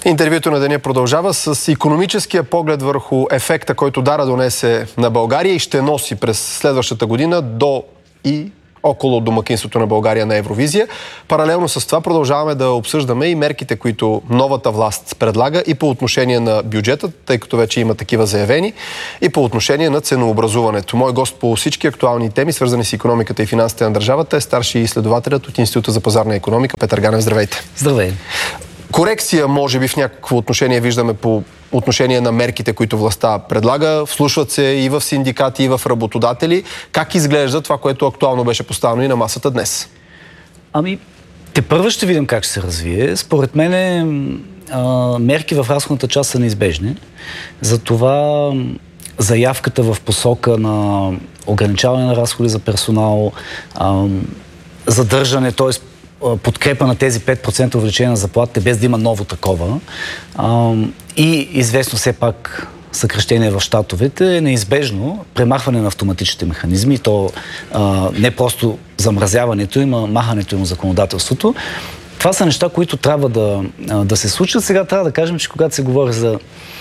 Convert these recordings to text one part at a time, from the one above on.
Интервюто на деня продължава с икономическия поглед върху ефекта, който Дара донесе на България и ще носи през следващата година до и около домакинството на България на Евровизия. Паралелно с това продължаваме да обсъждаме и мерките, които новата власт предлага и по отношение на бюджета, тъй като вече има такива заявени, и по отношение на ценообразуването. Мой гост по всички актуални теми, свързани с икономиката и финансите на държавата, е старши изследователят от Института за пазарна икономика Петър Ганев. Здравейте! Здравей! Корекция, може би, в някакво отношение виждаме по отношение на мерките, които властта предлага. Вслушват се и в синдикати, и в работодатели. Как изглежда това, което актуално беше поставено и на масата днес? Тепърва ще видим как ще се развие. Според мен мерки в разходната част са неизбежни. Затова заявката в посока на ограничаване на разходи за персонал, задържане, т.е. подкрепа на тези 5% увеличение на заплатите, без да има ново такова, и известно все пак съкращение в щатовете, е неизбежно премахване на автоматичните механизми, и то не просто замразяването им, а махането им от законодателството. Това са неща, които трябва да се случат. Сега трябва да кажем, че когато се говори за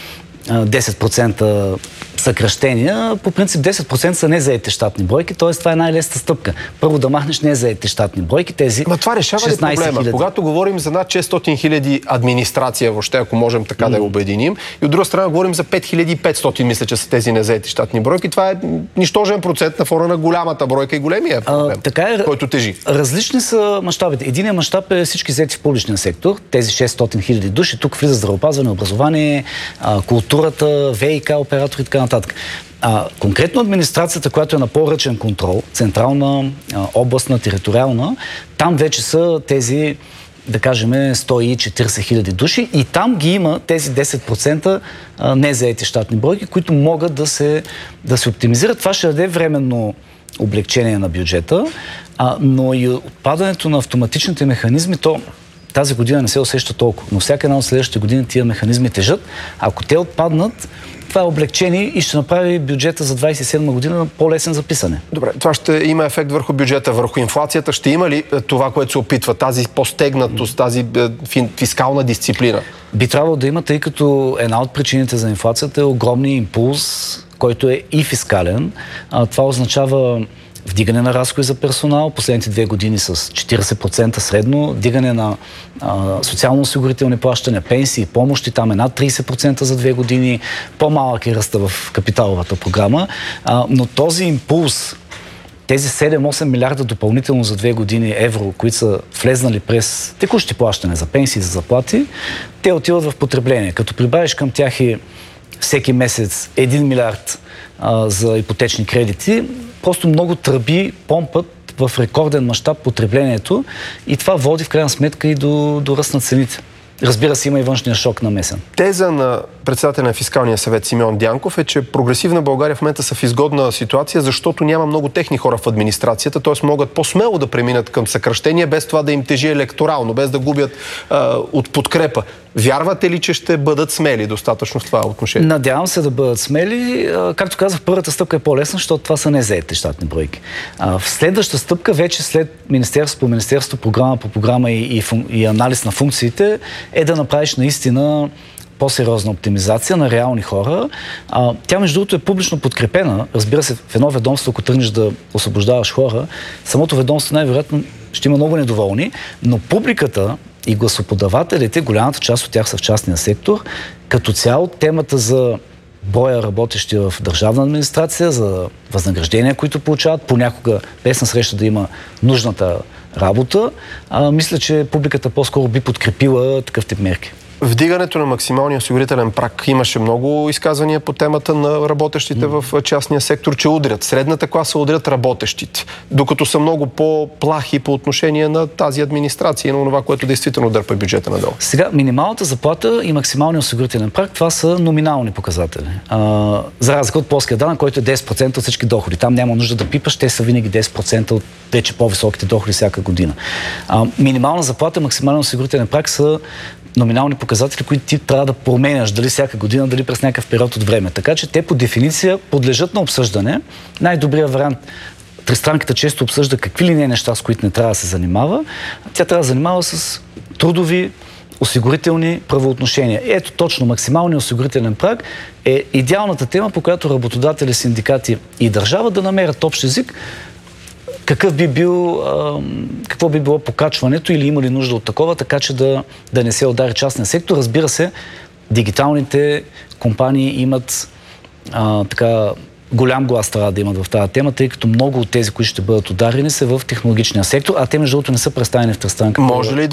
10% съкращения, по принцип 10% са незаети щатни бройки, т.е. това е най-лесната стъпка. Първо да махнеш незаети щатни бройки, тези 16 000. Това решава ли проблема? Когато говорим за над 600 000 администрация, въобще, ако можем така да я обединим, и от друга страна говорим за 5500, мисля, че са тези незаети щатни бройки, това е нищожен процент на фона на голямата бройка и големия проблем, който тежи. Различни са мащабите. Единият мащаб е всички заети в публичния сектор, тези 600 000 души. Тук влиза здравеопазване, образование, културата, ВИК, оператори и така нататък. Конкретно администрацията, която е на по-ръчен контрол, централна, областна, териториална, там вече са тези, да кажем, 140 000 души и там ги има тези 10% незаети щатни бройки, които могат да се оптимизират. Това ще даде временно облегчение на бюджета, но и отпадането на автоматичните механизми, то тази година не се усеща толкова, но всяка една от следващите години тия механизми тежат. Ако те отпаднат, това е облегчение и ще направи бюджета за 27 година по-лесен за писане. Добре, това ще има ефект върху бюджета, върху инфлацията. Ще има ли това, което се опитва, тази по-стегнатост, тази фискална дисциплина? Би трябвало да има, тъй като една от причините за инфлацията е огромния импулс, който е и фискален. Това означава вдигане на разходи за персонал, последните 2 години с 40% средно, вдигане на социално-осигурителни плащания, пенсии, помощи, там е над 30% за 2 години, по-малък е ръста в капиталовата програма, но този импулс, тези 7-8 милиарда допълнително за 2 години евро, които са влезнали през текущи плащания за пенсии, за заплати, те отиват в потребление. Като прибавиш към тях и всеки месец 1 милиард за ипотечни кредити, просто много тръби помпат в рекорден мащаб потреблението и това води в крайна сметка и до ръст на цените. Разбира се, има и външния шок на месен. Теза на председателя на Фискалния съвет Симеон Дянков е, че прогресивна България в момента са в изгодна ситуация, защото няма много техни хора в администрацията, т.е. могат по-смело да преминат към съкращения, без това да им тежи електорално, без да губят от подкрепа. Вярвате ли, че ще бъдат смели достатъчно в това отношение? Надявам се да бъдат смели. Както казах, първата стъпка е по-лесна, защото това са незаети щатни бройки. В следваща стъпка, вече след министерство по министерство, програма по програма и анализ на функциите, е да направиш наистина по-сериозна оптимизация на реални хора. Тя, между другото, е публично подкрепена. Разбира се, в едно ведомство, ако тръгнеш да освобождаваш хора, самото ведомство най-вероятно ще има много недоволни, но публиката и гласоподавателите, голямата част от тях са в частния сектор, като цяло темата за броя работещи в държавна администрация, за възнаграждения, които получават, понякога без насреща да има нужната работа, мисля, че публиката по-скоро би подкрепила такъв тип мерки. Вдигането на максималния осигурителен праг. Имаше много изказвания по темата на работещите в частния сектор, че удрят. Средната класа удрят работещите, докато са много по-плахи по отношение на тази администрация и на това, което действително дърпа бюджета надолу. Сега, минималната заплата и максималния осигурителен праг, това са номинални показатели. За разлика от плоския данък, който е 10% от всички доходи. Там няма нужда да пипаш, те са винаги 10% от вече по-високите доходи всяка година. Минимална заплата и максимален осигурителен праг са номинални показатели, които ти трябва да променяш дали всяка година, дали през някакъв период от време. Така че те по дефиниция подлежат на обсъждане. Най-добрият вариант, тристранката често обсъжда какви ли не неща, с които не трябва да се занимава. Тя трябва да занимава с трудови осигурителни правоотношения. Ето точно, максималният осигурителен праг е идеалната тема, по която работодатели, синдикати и държава да намерят общ език, какво би било покачването или има ли нужда от такова, така че да не се удари частния сектор. Разбира се, дигиталните компании имат голям глас трябва да имат в тази тема, тъй като много от тези, които ще бъдат ударени, са в технологичния сектор, а те между другото не са представени в тристранка. Може ли